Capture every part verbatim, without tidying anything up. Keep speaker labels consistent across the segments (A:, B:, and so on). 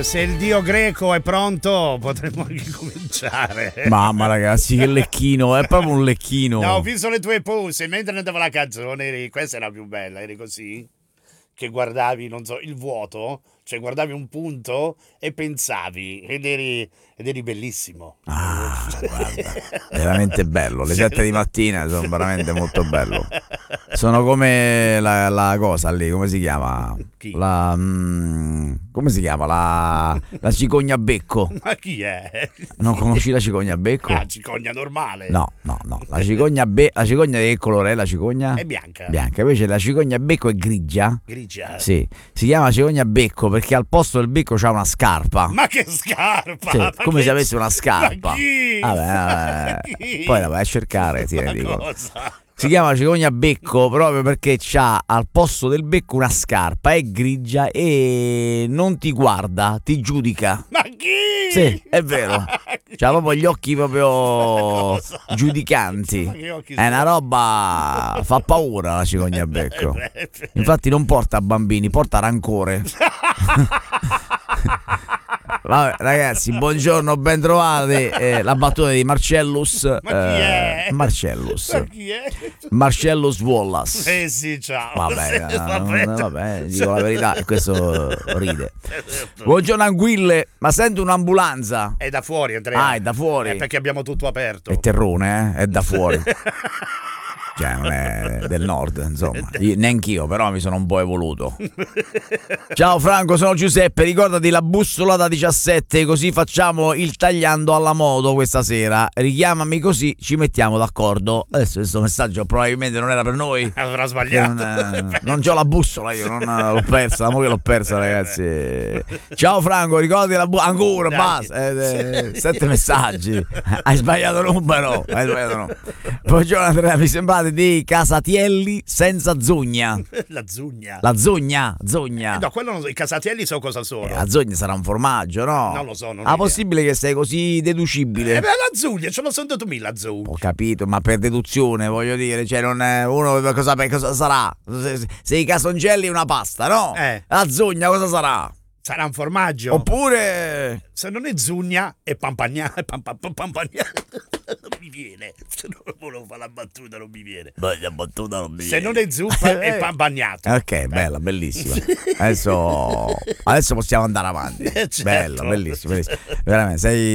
A: Eh, se il dio greco è pronto, potremmo anche cominciare.
B: Mamma ragazzi, che lecchino, è proprio un lecchino.
A: No, ho visto le tue pose mentre andava la canzone, eri, questa era più bella, eri così, che guardavi, non so, il vuoto, cioè guardavi un punto e pensavi, ed eri, ed eri bellissimo.
B: Ah, guarda, veramente bello, le sette di mattina sono veramente molto bello. Sono come la, la cosa lì, come si chiama?
A: Chi?
B: La mm, come si chiama? La, la cicogna becco.
A: Ma chi è?
B: Non conosci la cicogna becco?
A: Ah, cicogna normale.
B: No, no, no. La cicogna be- la cicogna di che colore è la cicogna?
A: È bianca.
B: Bianca, invece la cicogna becco è grigia.
A: Grigia.
B: Sì, si chiama cicogna becco perché al posto del becco c'ha una scarpa.
A: Ma che scarpa!
B: Sì,
A: Ma
B: come
A: che...
B: se avesse una scarpa.
A: Ma chi?
B: Vabbè, vabbè.
A: Chi?
B: Poi la vai a cercare, ti
A: Ma
B: ne dico.
A: cosa?
B: Si chiama cicogna becco proprio perché c'ha al posto del becco una scarpa, è grigia e non ti guarda, ti giudica.
A: Ma chi?
B: Sì, è vero. C'ha proprio gli occhi proprio giudicanti.
A: Ma che occhi
B: È una
A: sono?
B: roba, fa paura la cicogna becco. Infatti non porta bambini, porta rancore. Vabbè, ragazzi, buongiorno, ben trovati. Eh, la battuta di Marcellus.
A: Ma chi è?
B: eh, Marcellus.
A: Ma chi è?
B: Marcellus Wallace.
A: Eh sì, ciao.
B: Vabbè,
A: Sì,
B: no,
A: vabbè.
B: no, vabbè, dico la verità e questo ride. Buongiorno Anguille, ma sento un'ambulanza.
A: È da fuori, Andrea.
B: Ah, è da fuori.
A: È perché abbiamo tutto aperto.
B: È terrone, eh? È da fuori. Cioè, non è del nord, insomma. Io, neanch'io, però mi sono un po' evoluto. Ciao Franco, sono Giuseppe. Ricordati la bussola da diciassette, così facciamo il tagliando alla modo questa sera. Richiamami così ci mettiamo d'accordo. Adesso questo messaggio probabilmente non era per noi.
A: Avrà sbagliato.
B: Non, non c'ho la bussola, io non l'ho persa, la moglie l'ho persa, ragazzi. Ciao Franco, ricordati la bussola. Ancora,
A: Dai.
B: basta. Eh, eh, sette messaggi. Hai sbagliato numero. Hai sbagliato numero. Buongiorno Andrea, mi sembrate dei Casatielli senza zugna.
A: La zugna.
B: La zogna, zogna.
A: Eh, no, quello non so, i casatielli so cosa sono.
B: Eh, la zogna sarà un formaggio, no?
A: Non lo so, non ho
B: Ah,
A: idea.
B: possibile che sei così deducibile?
A: Eh, beh, la zugna, ce l'ho sentito tu la zugna.
B: Ho capito, ma per deduzione, voglio dire, cioè non è uno cosa, cosa sarà? Se, se i casongelli è una pasta, no?
A: Eh.
B: La zogna cosa sarà?
A: Sarà un formaggio.
B: Oppure
A: Se non è zugna, è pampagna. È pam, pam, pam, pampagna. Non mi viene. Se non volevo fare la battuta, non mi viene.
B: Beh, la battuta non mi
A: Se non è zuppa, è pampagnato.
B: Ok, bella, bellissima. Adesso, adesso possiamo andare avanti.
A: Eh, certo.
B: Bello, bellissimo, bellissimo. Veramente,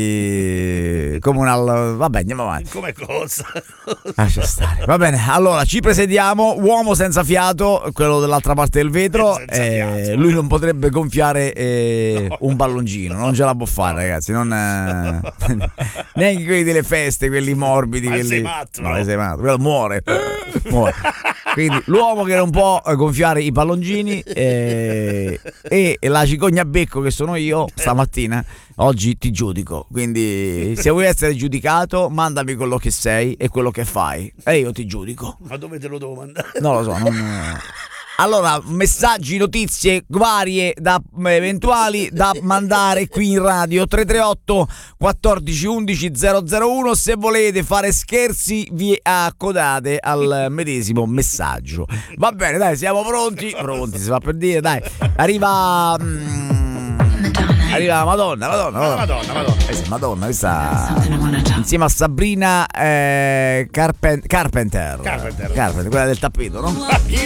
B: sei come un al... Vabbè, andiamo avanti.
A: Come cosa?
B: Lascia stare. Va bene, allora ci presediamo. Uomo senza fiato, quello dell'altra parte del vetro.
A: Senza
B: eh,
A: fiato.
B: lui non potrebbe gonfiare eh,
A: No.
B: un palloncino, non ce la può fare, ragazzi. Non, eh, neanche quelli delle feste, quelli morbidi.
A: Ma
B: quelli...
A: sei matto,
B: No,
A: no?
B: sei matto. Quello muore. muore. Quindi l'uomo che non può eh, gonfiare i palloncini eh, e la cicogna becco che sono io stamattina, oggi ti giudico. Quindi se vuoi essere giudicato, mandami quello che sei e quello che fai e io ti giudico.
A: Ma dove te lo devo mandare?
B: Non lo so, non... Allora, messaggi, notizie varie da eventuali da mandare qui in radio tre tre otto quattordici undici zero zero uno. Se volete fare scherzi vi accodate al medesimo messaggio. Va bene, dai, siamo pronti? Pronti, si fa per dire, dai. Arriva mm, Arriva Madonna, Madonna, Madonna.
A: Madonna, Madonna.
B: Eh sì, Madonna, questa insieme a Sabrina eh, Carpen- Carpenter.
A: Carpenter.
B: Carpenter, quella del tappeto, no?